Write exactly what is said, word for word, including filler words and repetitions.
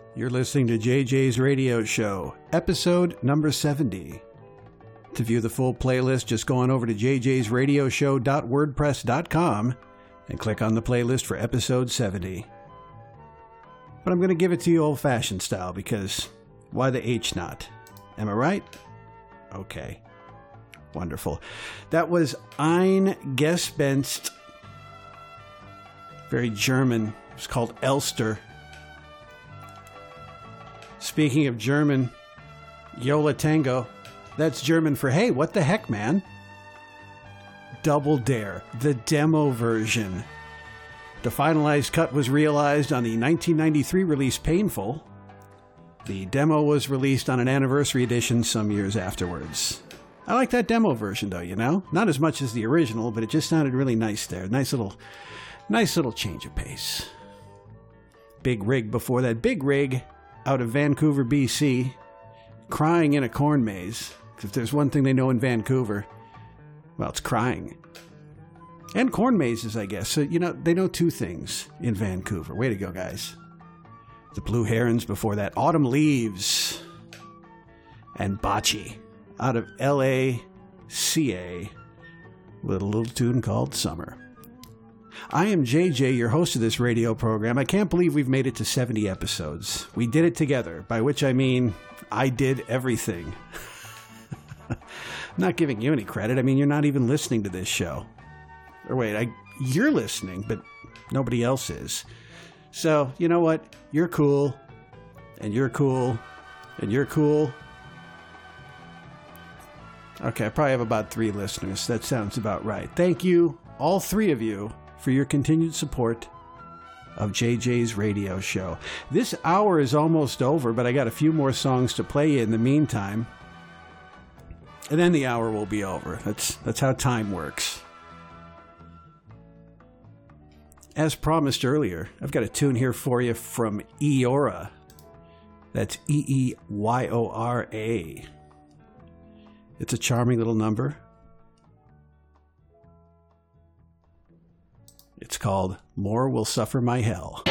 You're listening to J J's Radio Show, episode number seventy. To view the full playlist, just go on over to j j's radio show dot wordpress dot com and click on the playlist for episode seventy. But I'm going to give it to you old-fashioned style because why the H not? Am I right? Okay. Wonderful. That was Ein Gespenst. Very German. It's called Elster. Speaking of German, Yola Tango. That's German for, hey, what the heck, man? Double Dare, the demo version. The finalized cut was realized on the nineteen ninety-three release Painful. The demo was released on an anniversary edition some years afterwards. I like that demo version, though, you know? Not as much as the original, but it just sounded really nice there. Nice little, nice little change of pace. Big Rig before that. Big Rig out of Vancouver, B C, crying in a corn maze. If there's one thing they know in Vancouver, well, it's crying. And corn mazes, I guess. So, you know, they know two things in Vancouver. Way to go, guys. The Blue Herons before that. Autumn Leaves. And Bocce out of L A C A with a little tune called Summer. I am J J, your host of this radio program. I can't believe we've made it to seventy episodes. We did it together, by which I mean I did everything. I'm not giving you any credit. I mean, you're not even listening to this show. Or wait, I, you're listening, but nobody else is. So, you know what? You're cool, and you're cool, and you're cool. Okay, I probably have about three listeners. That sounds about right. Thank you, all three of you, for your continued support of J J's Radio Show. This hour is almost over, but I got a few more songs to play in the meantime. And then the hour will be over. That's that's how time works. As promised earlier, I've got a tune here for you from Eeyora. That's E E Y O R A. It's a charming little number. It's called More Will Suffer My Hell.